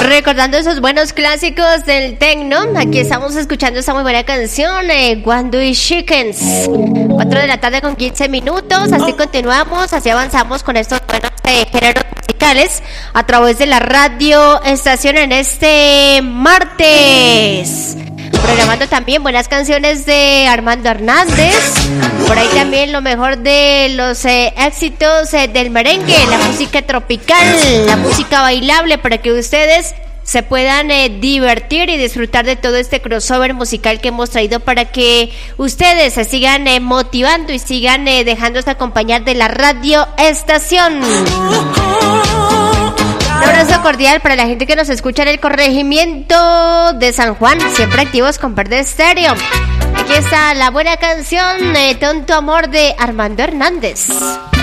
Recordando esos buenos clásicos del techno, aquí estamos escuchando esta muy buena canción, Guandui Chickens. 4 de la tarde con 15 minutos, así continuamos, así avanzamos con estos buenos géneros musicales a través de la radio estación en este martes. Programando también buenas canciones de Armando Hernández, por ahí también lo mejor de los éxitos del merengue, la música tropical, la música bailable, para que ustedes se puedan divertir y disfrutar de todo este crossover musical que hemos traído para que ustedes se sigan motivando y sigan dejándose acompañar de la radio estación. Un abrazo cordial para la gente que nos escucha en el corregimiento de San Juan, siempre activos con Verde Estéreo. Aquí está la buena canción Tonto Amor de Armando Hernández.